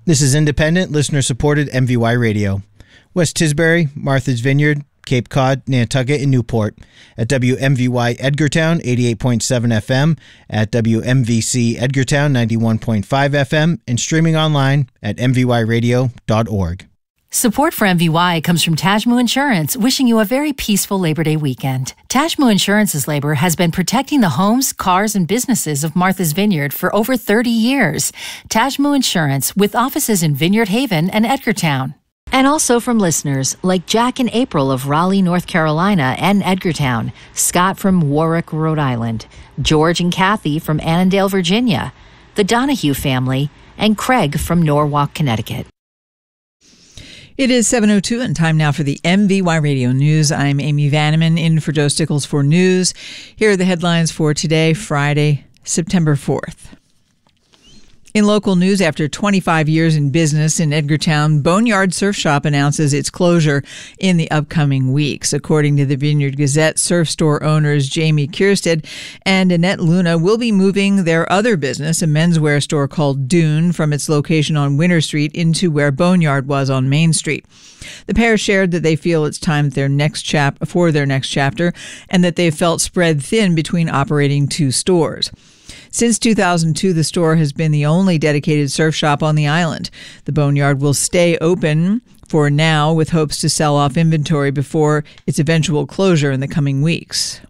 This is independent, listener-supported MVY Radio. West Tisbury, Martha's Vineyard, Cape Cod, Nantucket, and Newport. At WMVY Edgartown, 88.7 FM, at WMVC Edgartown, 91.5 FM, and streaming online at mvyradio.org. Support for MVY comes from Tajmu Insurance, wishing you a very peaceful Labor Day weekend. Tajmu Insurance's labor has been protecting the homes, cars, and businesses of Martha's Vineyard for over 30 years. Tajmu Insurance, with offices in Vineyard Haven and Edgartown. And also from listeners like Jack and April of Raleigh, North Carolina and Edgartown, Scott from Warwick, Rhode Island, George and Kathy from Annandale, Virginia, the Donahue family, and Craig from Norwalk, Connecticut. It is 7:02 and time now for the MVY Radio News. I'm Amy Vanneman in for Joe Stickles for news. Here are the headlines for today, Friday, September 4th. In local news, after 25 years in business in Edgartown, Boneyard Surf Shop announces its closure in the upcoming weeks. According to the Vineyard Gazette, surf store owners Jamie Kierstead and Annette Luna will be moving their other business, a menswear store called Dune, from its location on Winter Street into where Boneyard was on Main Street. The pair shared that they feel it's time for their next chapter and that they've felt spread thin between operating two stores. Since 2002, the store has been the only dedicated surf shop on the island. The Boneyard will stay open for now, with hopes to sell off inventory before its eventual closure in the coming weeks.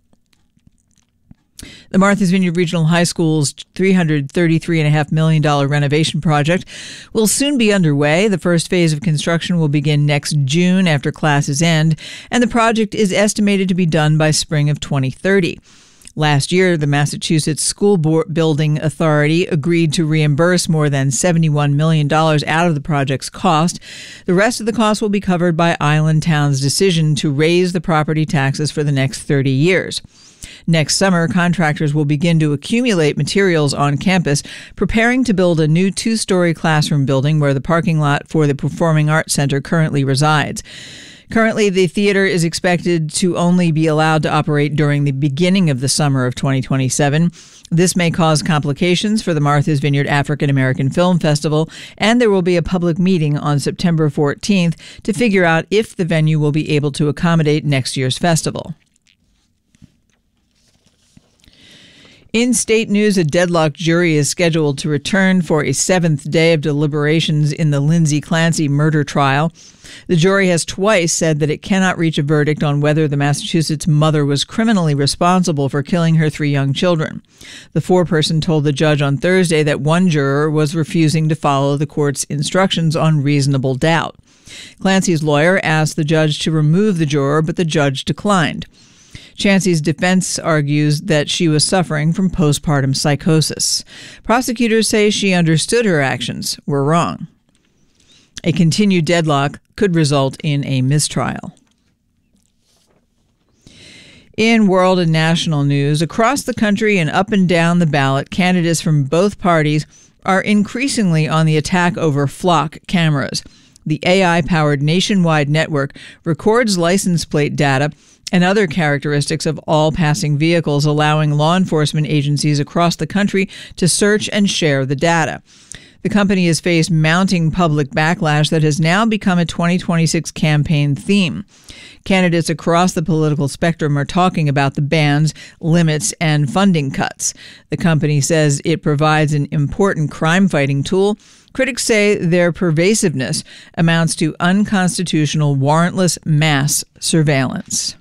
The Martha's Vineyard Regional High School's $333.5 million renovation project will soon be underway. The first phase of construction will begin next June after classes end, and the project is estimated to be done by spring of 2030. Last year, the Massachusetts School Building Authority agreed to reimburse more than $71 million out of the project's cost. The rest of the cost will be covered by Island Town's decision to raise the property taxes for the next 30 years. Next summer, contractors will begin to accumulate materials on campus, preparing to build a new two-story classroom building where the parking lot for the Performing Arts Center currently resides. Currently, the theater is expected to only be allowed to operate during the beginning of the summer of 2027. This may cause complications for the Martha's Vineyard African American Film Festival, and there will be a public meeting on September 14th to figure out if the venue will be able to accommodate next year's festival. In state news, a deadlocked jury is scheduled to return for a seventh day of deliberations in the Lindsay Clancy murder trial. The jury has twice said that it cannot reach a verdict on whether the Massachusetts mother was criminally responsible for killing her three young children. The foreperson told the judge on Thursday that one juror was refusing to follow the court's instructions on reasonable doubt. Clancy's lawyer asked the judge to remove the juror, but the judge declined. Chancey's defense argues that she was suffering from postpartum psychosis. Prosecutors say she understood her actions were wrong. A continued deadlock could result in a mistrial. In world and national news, across the country and up and down the ballot, candidates from both parties are increasingly on the attack over flock cameras. The AI-powered nationwide network records license plate data and other characteristics of all passing vehicles, allowing law enforcement agencies across the country to search and share the data. The company has faced mounting public backlash that has now become a 2026 campaign theme. Candidates across the political spectrum are talking about the bans, limits, and funding cuts. The company says it provides an important crime-fighting tool. Critics say their pervasiveness amounts to unconstitutional, warrantless mass surveillance.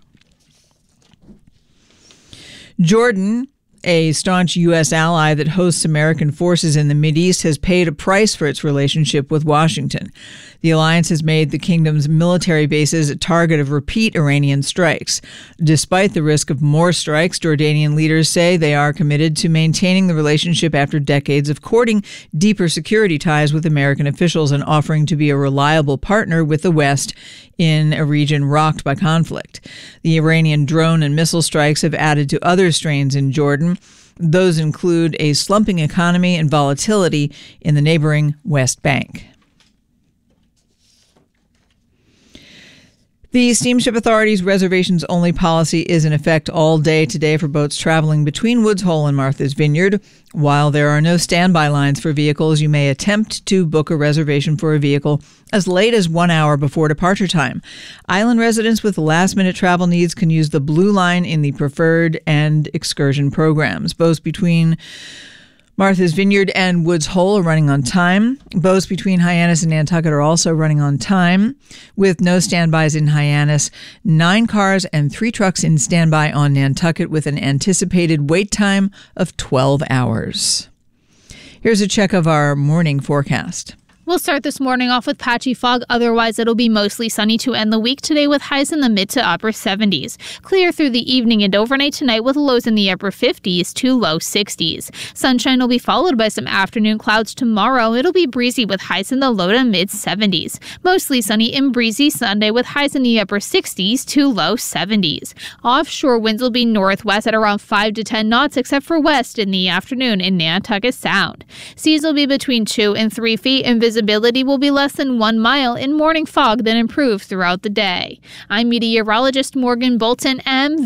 Jordan, a staunch U.S. ally that hosts American forces in the Mideast, has paid a price for its relationship with Washington. The alliance has made the kingdom's military bases a target of repeat Iranian strikes. Despite the risk of more strikes, Jordanian leaders say they are committed to maintaining the relationship after decades of courting deeper security ties with American officials and offering to be a reliable partner with the West in a region rocked by conflict. The Iranian drone and missile strikes have added to other strains in Jordan. Those include a slumping economy and volatility in the neighboring West Bank. The Steamship Authority's reservations-only policy is in effect all day today for boats traveling between Woods Hole and Martha's Vineyard. While there are no standby lines for vehicles, you may attempt to book a reservation for a vehicle as late as 1 hour before departure time. Island residents with last-minute travel needs can use the Blue Line in the Preferred and Excursion programs. Boats between Martha's Vineyard and Woods Hole are running on time. Boats between Hyannis and Nantucket are also running on time, with no standbys in Hyannis, 9 cars and 3 trucks in standby on Nantucket with an anticipated wait time of 12 hours. Here's a check of our morning forecast. We'll start this morning off with patchy fog. Otherwise, it'll be mostly sunny to end the week today with highs in the mid to upper 70s. Clear through the evening and overnight tonight with lows in the upper 50s to low 60s. Sunshine will be followed by some afternoon clouds tomorrow. It'll be breezy with highs in the low to mid 70s. Mostly sunny and breezy Sunday with highs in the upper 60s to low 70s. Offshore winds will be northwest at around 5 to 10 knots except for west in the afternoon in Nantucket Sound. Seas will be between 2 and 3 feet and visibility will be less than 1 mile in morning fog, then improve throughout the day. I'm meteorologist Morgan Bolton,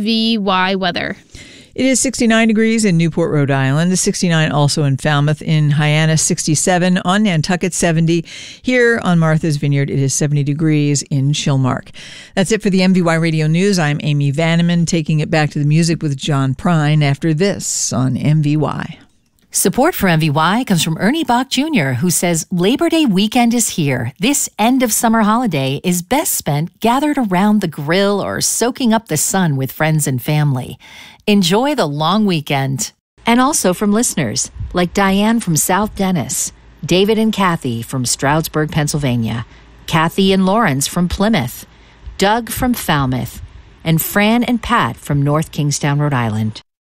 MVY Weather. It is 69 degrees in Newport, Rhode Island, 69 also in Falmouth, in Hyannis 67, on Nantucket 70. Here on Martha's Vineyard, it is 70 degrees in Chilmark. That's it for the MVY Radio News. I'm Amy Vanneman, taking it back to the music with John Prine after this on MVY. Support for MVY comes from Ernie Bach Jr., who says Labor Day weekend is here. This end of summer holiday is best spent gathered around the grill or soaking up the sun with friends and family. Enjoy the long weekend. And also from listeners like Diane from South Dennis, David and Kathy from Stroudsburg, Pennsylvania, Kathy and Lawrence from Plymouth, Doug from Falmouth, and Fran and Pat from North Kingstown, Rhode Island.